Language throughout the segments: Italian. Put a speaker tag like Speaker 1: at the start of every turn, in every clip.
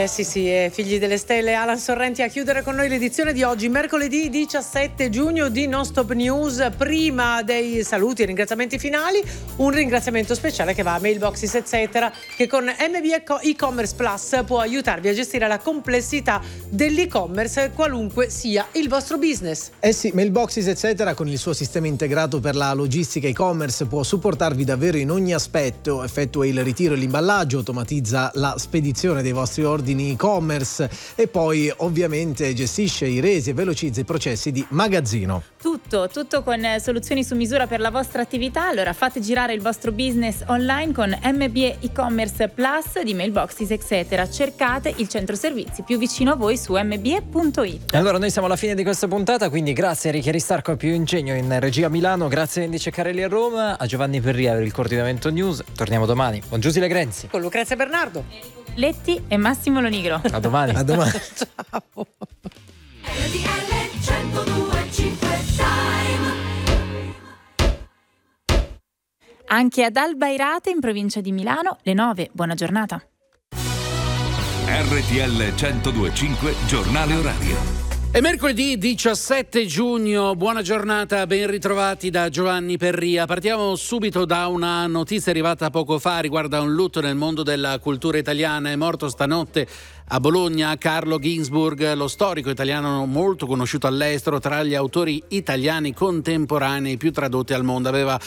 Speaker 1: Sì, figli delle stelle, Alan Sorrenti a chiudere con noi l'edizione di oggi, mercoledì 17 giugno di Non Stop News. Prima dei saluti e ringraziamenti finali, un ringraziamento speciale che va a Mailboxes eccetera, che con MB e-commerce Plus può aiutarvi a gestire la complessità dell'e-commerce qualunque sia il vostro business.
Speaker 2: Sì, Mailboxes eccetera con il suo sistema integrato per la logistica e-commerce può supportarvi davvero in ogni aspetto, effettua il ritiro e l'imballaggio, automatizza la spedizione dei vostri ordini e-commerce e poi ovviamente gestisce i resi e velocizza i processi di magazzino.
Speaker 3: Tutto con soluzioni su misura per la vostra attività. Allora fate girare il vostro business online con MBE e-commerce Plus di Mailboxes eccetera. Cercate il centro servizi più vicino a voi su mbe.it.
Speaker 4: Allora noi siamo alla fine di questa puntata, quindi grazie a Ricky Aristarco e Pio Ingegno in regia Milano, grazie a Indice Carelli a Roma, a Giovanni Perria per il coordinamento news. Torniamo domani con Giusy Legrenzi,
Speaker 1: con Lucrezia Bernardo,
Speaker 3: Letti e Massimo Lonigro.
Speaker 4: A domani.
Speaker 2: A domani.
Speaker 1: Ciao.
Speaker 3: Anche ad Albairate in provincia di Milano le 9. Buona giornata.
Speaker 5: RTL 102.5 giornale orario.
Speaker 6: È mercoledì 17 giugno, buona giornata, ben ritrovati da Giovanni Perria. Partiamo subito da una notizia arrivata poco fa, riguarda un lutto nel mondo della cultura italiana. È morto stanotte a Bologna Carlo Ginzburg, lo storico italiano molto conosciuto all'estero, tra gli autori italiani contemporanei più tradotti al mondo. Aveva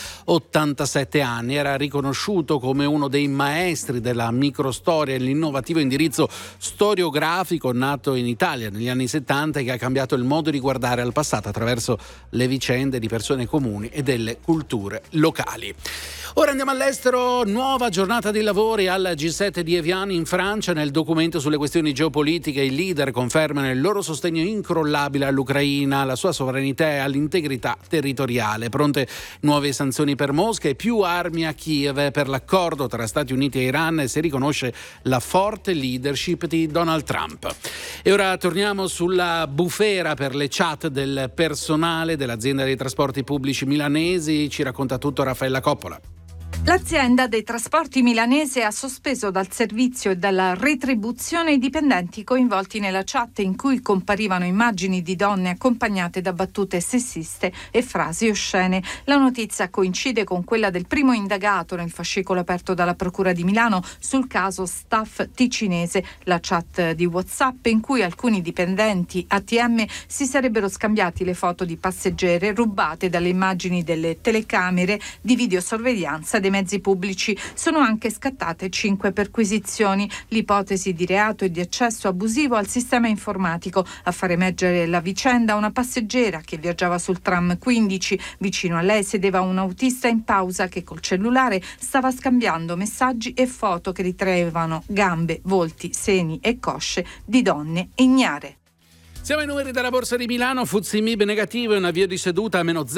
Speaker 6: 87 anni, era riconosciuto come uno dei maestri della microstoria e l'innovativo indirizzo storiografico nato in Italia negli anni 70 e che ha cambiato il modo di guardare al passato attraverso le vicende di persone comuni e delle culture locali. Ora andiamo all'estero, nuova giornata di lavori al G7 di Evian in Francia. Nel documento sulle questioni geopolitiche i leader confermano il loro sostegno incrollabile all'Ucraina, alla sua sovranità e all'integrità territoriale. Pronte nuove sanzioni per Mosca e più armi a Kiev. Per l'accordo tra Stati Uniti e Iran si riconosce la forte leadership di Donald Trump. E ora torniamo sulla bufera per le chat del personale dell'azienda dei trasporti pubblici milanesi. Ci racconta tutto Raffaella Coppola.
Speaker 7: L'azienda dei trasporti milanese ha sospeso dal servizio e dalla retribuzione i dipendenti coinvolti nella chat in cui comparivano immagini di donne accompagnate da battute sessiste e frasi oscene. La notizia coincide con quella del primo indagato nel fascicolo aperto dalla Procura di Milano sul caso Staff Ticinese, la chat di WhatsApp in cui alcuni dipendenti ATM si sarebbero scambiati le foto di passeggere rubate dalle immagini delle telecamere di videosorveglianza dei mezzi pubblici. Sono anche scattate 5 perquisizioni. L'ipotesi di reato è di accesso abusivo al sistema informatico. A far emergere la vicenda una passeggera che viaggiava sul tram 15. Vicino a lei sedeva un autista in pausa che col cellulare stava scambiando messaggi e foto che ritraevano gambe, volti, seni e cosce di donne ignare.
Speaker 6: Siamo ai numeri della Borsa di Milano, FTSE MIB negativo e un avvio di seduta a meno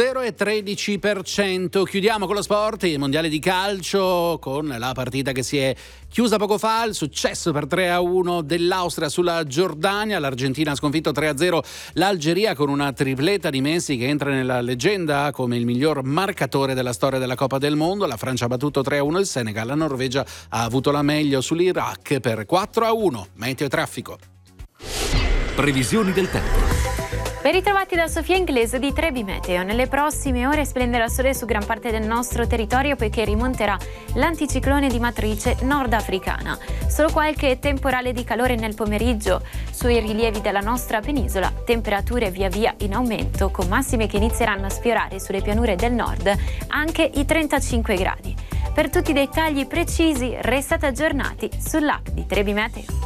Speaker 6: 0,13%. Chiudiamo con lo sport, il mondiale di calcio con la partita che si è chiusa poco fa, il successo per 3-1 dell'Austria sulla Giordania. L'Argentina ha sconfitto 3-0 l'Algeria con una tripletta di Messi che entra nella leggenda come il miglior marcatore della storia della Coppa del Mondo. La Francia ha battuto 3-1 il Senegal, la Norvegia ha avuto la meglio sull'Iraq per 4-1. Meteo e traffico.
Speaker 5: Previsioni del tempo.
Speaker 8: Ben ritrovati da Sofia Inglese di Trebi Meteo. Nelle prossime ore splenderà il sole su gran parte del nostro territorio poiché rimonterà l'anticiclone di matrice nordafricana. Solo qualche temporale di calore nel pomeriggio sui rilievi della nostra penisola, temperature via via in aumento con massime che inizieranno a sfiorare sulle pianure del nord anche i 35 gradi. Per tutti i dettagli precisi restate aggiornati sull'app di Trebi Meteo.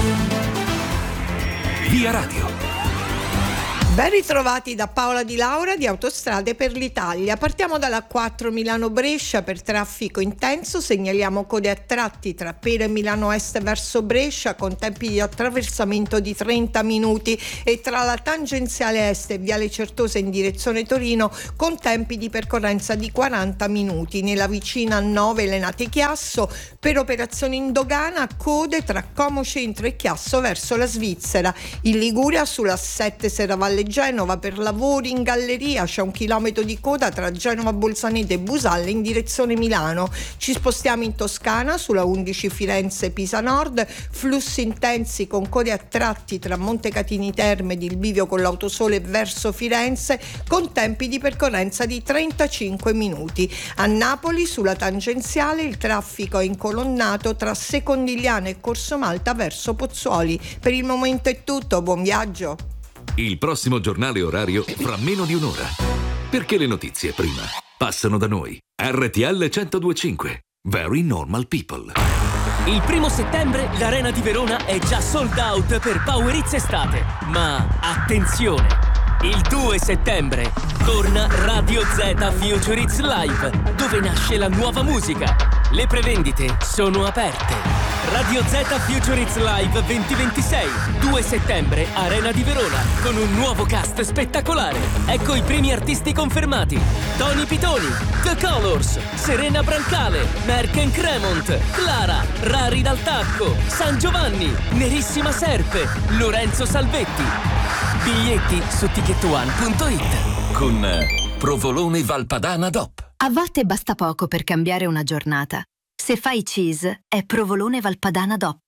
Speaker 5: Via Radio.
Speaker 9: Ben ritrovati da Paola Di Laura di Autostrade per l'Italia. Partiamo dalla 4 Milano-Brescia per traffico intenso. Segnaliamo code a tratti tra Pera e Milano Est verso Brescia con tempi di attraversamento di 30 minuti e tra la tangenziale est e Viale Certosa in direzione Torino con tempi di percorrenza di 40 minuti. Nella vicina 9 Lenate Chiasso per operazioni in dogana code tra Como Centro e Chiasso verso la Svizzera. In Liguria sulla 7 Serravalle Genova per lavori in galleria, c'è 1 chilometro di coda tra Genova Bolzaneto e Busalle in direzione Milano. Ci spostiamo in Toscana sulla 11 Firenze-Pisa Nord, flussi intensi con code a tratti tra Montecatini Terme ed il bivio con l'Autosole verso Firenze, con tempi di percorrenza di 35 minuti. A Napoli sulla tangenziale il traffico è incolonnato tra Secondigliano e Corso Malta verso Pozzuoli. Per il momento è tutto, buon viaggio.
Speaker 5: Il prossimo giornale orario fra meno di un'ora. Perché le notizie prima passano da noi. RTL 102.5. Very Normal People.
Speaker 10: Il 1° settembre l'Arena di Verona è già sold out per Power Hits Estate. Ma attenzione! Il 2 settembre torna Radio Z Future Hits Live, dove nasce la nuova musica. Le prevendite sono aperte. Radio Z Future Hits Live 2026, 2 settembre, Arena di Verona, con un nuovo cast spettacolare. Ecco i primi artisti confermati: Tony Pitoni, The Colors, Serena Brancale, Merck & Cremont, Clara, Rari dal Tacco, San Giovanni, Nerissima Serpe, Lorenzo Salvetti. Biglietti su ticketone.it
Speaker 5: Con Provolone Valpadana DOP.
Speaker 11: A volte basta poco per cambiare una giornata. Se fai cheese, è Provolone Valpadana DOP.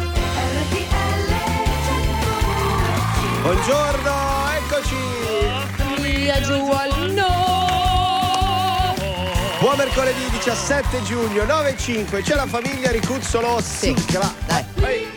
Speaker 12: Buongiorno, eccoci!
Speaker 1: Via giù al no!
Speaker 12: Buon mercoledì 17 giugno, 9:05, c'è la famiglia Ricuzzolo Sigla. Dai.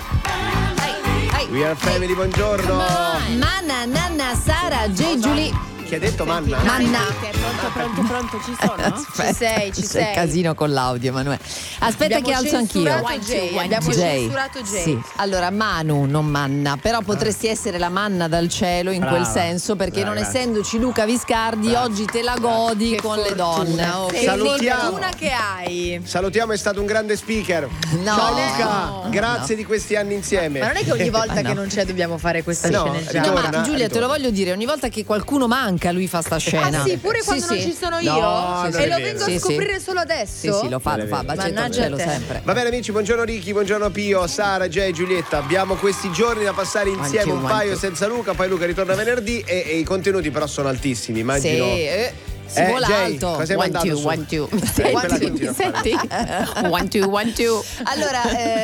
Speaker 12: We are family, buongiorno.
Speaker 13: Manna, Nanna, Sara, J. Giulia.
Speaker 12: Chi ha detto Manna?
Speaker 13: Manna.
Speaker 3: Pronto, ci sono?
Speaker 13: Ci sei. C'è casino con l'audio, Emanuele. Aspetta che alzo anch'io.
Speaker 1: Abbiamo censurato Jay.
Speaker 13: Sì. Allora, Manu, non Manna, però potresti essere la manna dal cielo in quel senso, perché non essendoci Luca Viscardi, oggi te la godi con le donne.
Speaker 12: Salutiamo.
Speaker 1: Una che hai.
Speaker 12: Salutiamo, è stato un grande speaker.
Speaker 13: No.
Speaker 12: Ciao Luca, grazie di questi anni insieme.
Speaker 1: Ma non è che ogni volta che non c'è dobbiamo fare questa sceneggiata.
Speaker 13: No, ma Giulia, te lo voglio dire, ogni volta che qualcuno manca lui fa sta scena.
Speaker 1: Ah sì, pure quando non ci sono io? E lo vengo a scoprire solo adesso?
Speaker 13: Sì, lo fa, bacetto al cielo sempre.
Speaker 12: Va bene amici, buongiorno Ricky, buongiorno Pio, Sara, Jay, Giulietta. Abbiamo questi giorni da passare insieme, un paio senza Luca, poi Luca ritorna venerdì e i contenuti però sono altissimi, immagino.
Speaker 13: Si vola
Speaker 12: Jay,
Speaker 13: alto.
Speaker 12: cosa hai mandato su?
Speaker 13: 1, 2. Mi senti? 1, 2. Allora,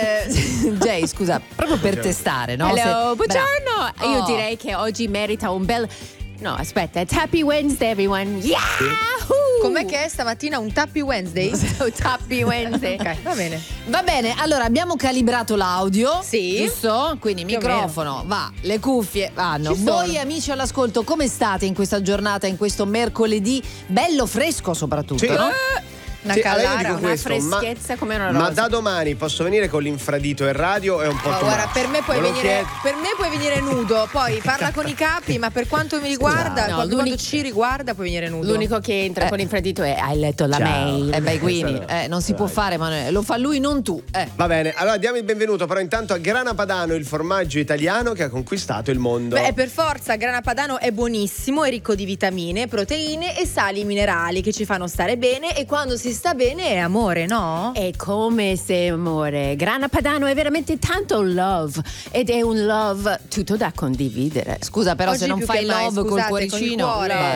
Speaker 13: Jay, scusa, proprio per testare, no?
Speaker 14: Hello, buongiorno. Io direi che oggi merita un bel... No, aspetta, it's Happy Wednesday, everyone. Yahoo!
Speaker 1: Com'è che è stamattina un Happy Wednesday?
Speaker 14: Happy Wednesday.
Speaker 1: Ok, va bene.
Speaker 13: Va bene, allora abbiamo calibrato l'audio.
Speaker 1: Sì.
Speaker 13: Giusto? Quindi microfono va, le cuffie vanno. Voi amici all'ascolto, come state in questa giornata, in questo mercoledì? Bello fresco soprattutto,
Speaker 12: sì.
Speaker 13: no?
Speaker 1: Una
Speaker 12: callara,
Speaker 14: una freschezza come una rosa.
Speaker 12: Ma da domani posso venire con l'infradito e radio? È un po'
Speaker 1: guarda, per me puoi venire nudo, poi parla con i capi, ma per quanto mi riguarda, quando ci riguarda puoi venire nudo.
Speaker 14: L'unico che entra con l'infradito è hai letto la mail.
Speaker 13: Beh, quindi non si può fare, ma lo fa lui, non tu.
Speaker 12: Va bene, allora diamo il benvenuto però intanto a Grana Padano, il formaggio italiano che ha conquistato il mondo.
Speaker 1: Beh, per forza, Grana Padano è buonissimo, è ricco di vitamine, proteine e sali minerali che ci fanno stare bene, e quando si sta bene è amore, no?
Speaker 14: È come se amore. Grana Padano è veramente tanto love, ed è un love tutto da condividere.
Speaker 13: Scusa, però
Speaker 1: Oggi
Speaker 13: se non fai love col cuoricino,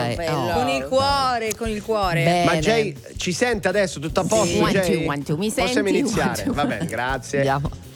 Speaker 1: con il cuore.
Speaker 13: Bene.
Speaker 12: Ma Jay ci sente adesso? Tutto a posto?
Speaker 14: Sì.
Speaker 12: Jay?
Speaker 14: 1, 2, mi senti?
Speaker 12: Possiamo iniziare? Va bene, grazie.
Speaker 13: Andiamo.